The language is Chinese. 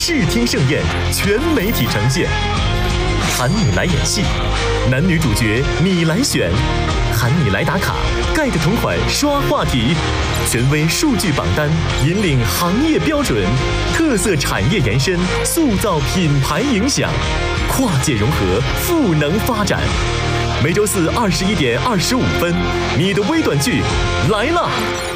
视听盛宴，全媒体呈现。喊你来演戏，男女主角你来选，喊你来打卡，盖的同款刷话题，权威数据榜单引领行业标准，特色产业延伸塑造品牌影响，跨界融合赋能发展。每周四21点25分，你的微短剧来了。